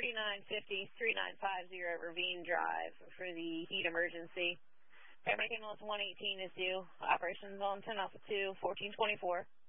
3950-3950 Ravine Drive for the heat emergency. Paramedic ambulance 118 is due. Operations on 10 Alpha 2, 1424.